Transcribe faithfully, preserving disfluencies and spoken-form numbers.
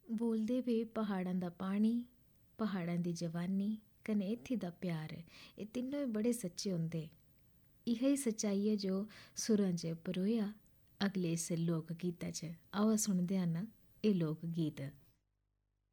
ਬੋਲਦੇ ਵੇ ਪਹਾੜਾਂ ਦਾ ਪਾਣੀ, ਪਹਾੜਾਂ ਦੀ ਜਵਾਨੀ, ਕਨੇ ਇੱਥੇ ਦਾ ਪਿਆਰ, ਇਹ ਤਿੰਨੋਂ ਹੀ ਬੜੇ ਸੱਚੇ ਹੁੰਦੇ। ਇਹੋ ਹੀ ਸੱਚਾਈ ਹੈ ਜੋ ਸੁਰਾਂ 'ਚ ਪਰੋਇਆ ਅਗਲੇ ਇਸ ਲੋਕ ਗੀਤਾਂ 'ਚ। ਆਓ ਸੁਣਦੇ ਹਨ ਇਹ ਲੋਕ ਗੀਤ।